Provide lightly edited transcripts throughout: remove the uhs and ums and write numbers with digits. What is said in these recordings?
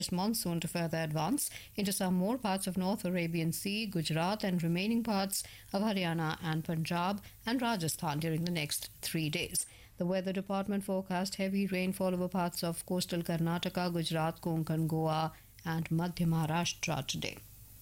monsoon to further advance into some more parts of North Arabian Sea, Gujarat, and remaining parts of Haryana and Punjab and Rajasthan during the next 3 days. The Weather Department forecast heavy rainfall over parts of coastal Karnataka, Gujarat, Konkan, Goa, and Madhya Maharashtra today.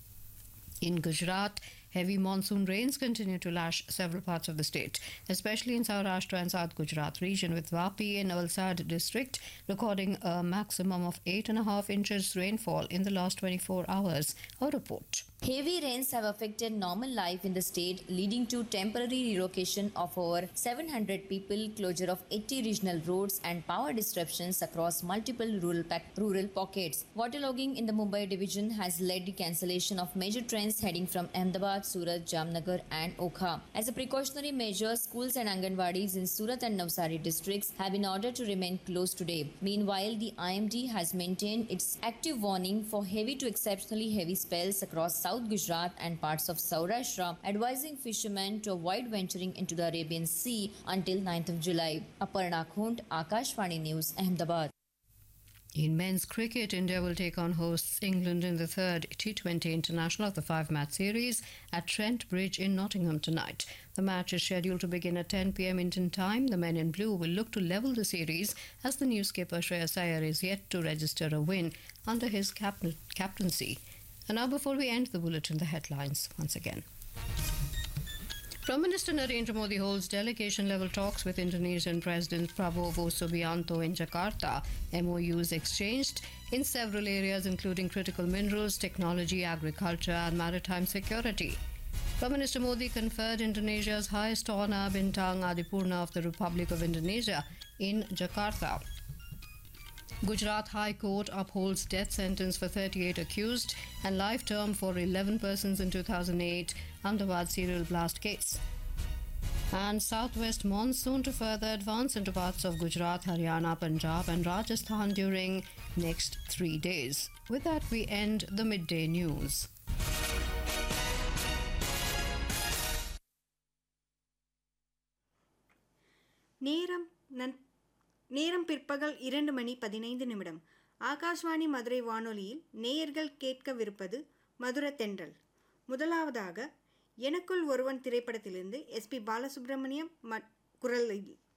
In Gujarat, heavy monsoon rains continue to lash several parts of the state, especially in Saurashtra and South Gujarat region, with Vapi and Valsad district recording a maximum of 8.5 inches rainfall in the last 24 hours. A report. Heavy rains have affected normal life in the state, leading to temporary relocation of over 700 people, closure of 80 regional roads, and power disruptions across multiple rural pockets. Waterlogging in the Mumbai division has led to cancellation of major trains heading from Ahmedabad, Surat, Jamnagar, and Okha. As a precautionary measure, schools and Anganwadis in Surat and Navsari districts have been ordered to remain closed today. Meanwhile, the IMD has maintained its active warning for heavy to exceptionally heavy spells across South Gujarat and parts of Saurashtra, advising fishermen to avoid venturing into the Arabian Sea until 9th of July. Aparna Khund, Akashvani News, Ahmedabad. In men's cricket, India will take on hosts England in the third T20 International of the five-match series at Trent Bridge in Nottingham tonight. The match is scheduled to begin at 10 p.m. Indian time. The men in blue will look to level the series as the new skipper Shreyas Iyer is yet to register a win under his captaincy. And now, before we end the bulletin, the headlines once again. Prime Minister Narendra Modi holds delegation-level talks with Indonesian President Prabowo Subianto in Jakarta. MOUs exchanged in several areas including critical minerals, technology, agriculture and maritime security. Prime Minister Modi conferred Indonesia's highest honour Bintang Adipurna of the Republic of Indonesia in Jakarta. Gujarat High Court upholds death sentence for 38 accused and life term for 11 persons in 2008 Ahmedabad serial blast case. And southwest monsoon to further advance into parts of Gujarat, Haryana, Punjab and Rajasthan during next 3 days. With that, we end the midday news. நேரம் பிற்பகல் 2:15 ஆகாஷ்வாணி மதுரை வானொலியில் நேயர்கள் கேட்கவிருப்பது மதுர தென்றல். முதலாவதாக எனக்குள் ஒருவன் திரைப்படத்திலிருந்து எஸ்பி பாலசுப்ரமணியம் குரலில்